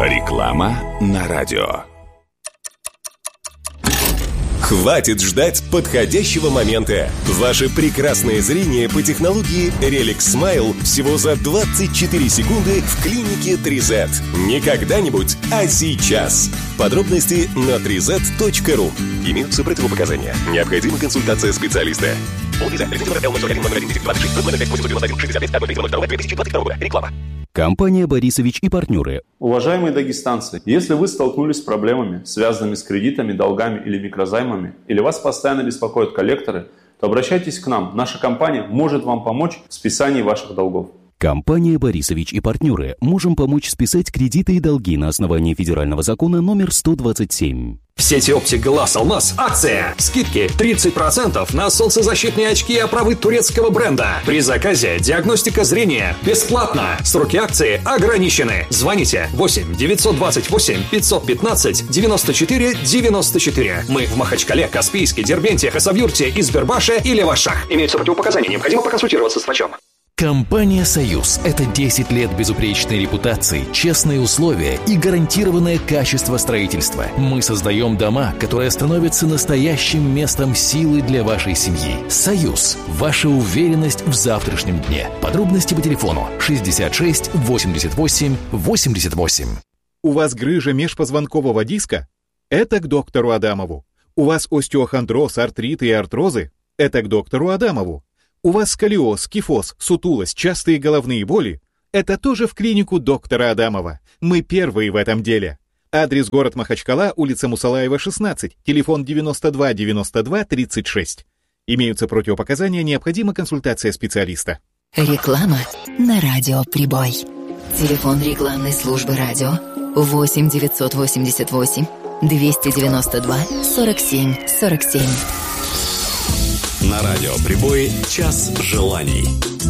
Реклама на радио. Хватит ждать подходящего момента. Ваше прекрасное зрение по технологии Relic Smile всего за 24 секунды в клинике 3Z. Не когда-нибудь, а сейчас. Подробности на 3z.ru. Имеются противопоказания. Необходима консультация специалиста. Реклама. Компания «Борисович и партнеры». Уважаемые дагестанцы, если вы столкнулись с проблемами, связанными с кредитами, долгами или микрозаймами, или вас постоянно беспокоят коллекторы, то обращайтесь к нам. Наша компания может вам помочь в списании ваших долгов. Компания «Борисович и партнеры». Можем помочь списать кредиты и долги на основании федерального закона номер 127. В сети оптик Глаз Алмаз акция. Скидки 30% на солнцезащитные очки и оправы турецкого бренда. При заказе диагностика зрения бесплатно. Сроки акции ограничены. Звоните 8 928 515 94 94. Мы в Махачкале, Каспийске, Дербенте, Хасавюрте, Избербаше и Левашах. Имеются противопоказания. Необходимо проконсультироваться с врачом. Компания «Союз» — это 10 лет безупречной репутации, честные условия и гарантированное качество строительства. Мы создаем дома, которые становятся настоящим местом силы для вашей семьи. «Союз» — ваша уверенность в завтрашнем дне. Подробности по телефону 66 88 88. У вас грыжа межпозвонкового диска? Это к доктору Адамову. У вас остеохондроз, артриты и артрозы? Это к доктору Адамову. У вас сколиоз, кифоз, сутулость, частые головные боли? Это тоже в клинику доктора Адамова. Мы первые в этом деле. Адрес: город Махачкала, улица Мусалаева, 16, телефон 92 92 36. Имеются противопоказания, необходима консультация специалиста. Реклама на радио «Прибой». Телефон рекламной службы радио 8 988 292 47 47. На радио «Прибой» час желаний.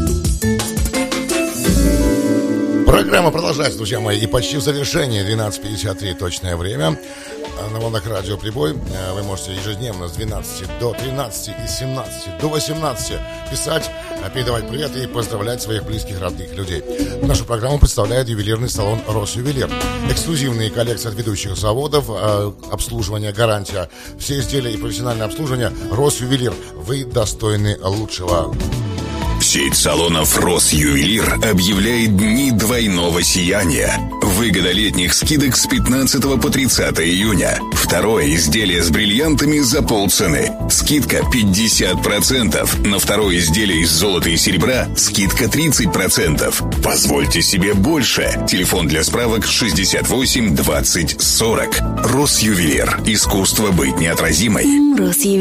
Программа продолжается, друзья мои, и почти в завершении. 12:53 точное время. На волнах радио «Прибой» вы можете ежедневно с 12 до 13 и с 17 до 18 писать, передавать привет и поздравлять своих близких, родных людей. Нашу программу представляет ювелирный салон «Росювелир». Эксклюзивные коллекции от ведущих заводов, обслуживание, гарантия. Все изделия и профессиональное обслуживание «Росювелир». Вы достойны лучшего. Сеть салонов «Росювелир» объявляет дни двойного сияния. Выгода летних скидок с 15 по 30 июня. Второе изделие с бриллиантами за полцены. Скидка 50%. На второе изделие из золота и серебра скидка 30%. Позвольте себе больше. Телефон для справок 68 20 40. «Росювелир». Искусство быть неотразимой. Росювелир.